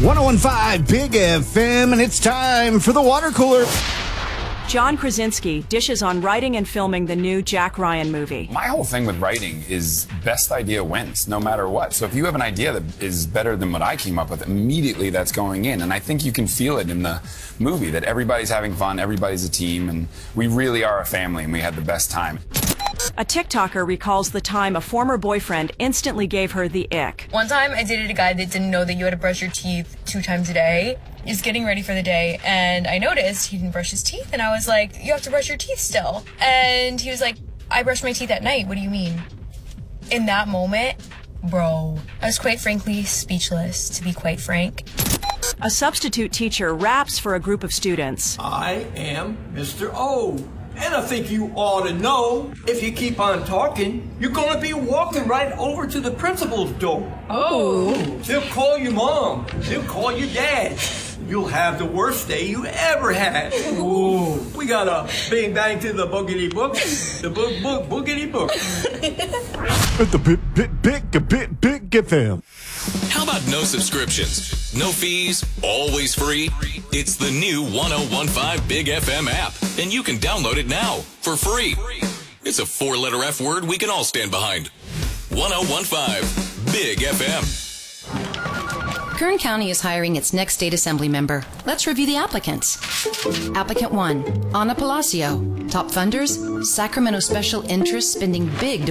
101.5 Big FM, and it's time for the water cooler. John Krasinski dishes on writing and filming the new Jack Ryan movie. My whole thing with writing is best idea wins, no matter what. So if you have an idea that is better than what I came up with, immediately that's going in. And I think you can feel it in the movie, that everybody's having fun, everybody's a team, and we really are a family, and we had the best time. A TikToker recalls the time a former boyfriend instantly gave her the ick. One time I dated a guy that didn't know that you had to brush your teeth 2 times a day. He's getting ready for the day, and I noticed he didn't brush his teeth, and I was like, you have to brush your teeth still. And he was like, I brush my teeth at night, what do you mean? In that moment, bro, I was quite frankly speechless, to be quite frank. A substitute teacher raps for a group of students. I am Mr. O. And I think you ought to know, if you keep on talking, you're going to be walking right over to the principal's door. Oh. They'll call you mom. They'll call you dad. You'll have the worst day you ever had. Ooh. We got a bing bang to the boogity book. The boogity book. The big FM. How about no subscriptions, no fees, always free? It's the new 101.5 Big FM app, and you can download it now for free. It's a 4-letter F word we can all stand behind. 101.5 Big FM. Kern County is hiring its next state assembly member. Let's review the applicants. Applicant 1, Ana Palacio. Top funders, Sacramento Special Interest spending big to